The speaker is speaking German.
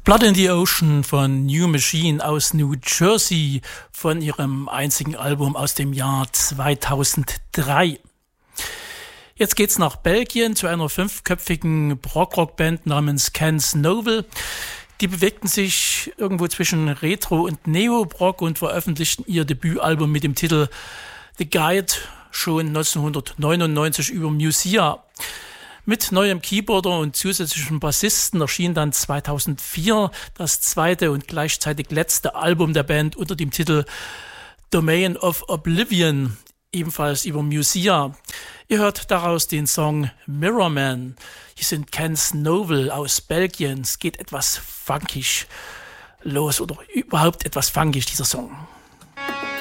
Blood in the Ocean von New Machine aus New Jersey von ihrem einzigen Album aus dem Jahr 2003. Jetzt geht's nach Belgien zu einer 5-köpfigen Prog-Rock-Band namens Ken Snowell. Die bewegten sich irgendwo zwischen Retro und Neo-Prog und veröffentlichten ihr Debütalbum mit dem Titel The Guide schon 1999 über Musia. Mit neuem Keyboarder und zusätzlichem Bassisten erschien dann 2004 das zweite und gleichzeitig letzte Album der Band unter dem Titel Domain of Oblivion, ebenfalls über Musia. Ihr hört daraus den Song Mirrorman. Hier sind Ken Snowell aus Belgien. Es geht etwas funkig los oder überhaupt etwas funkig, dieser Song.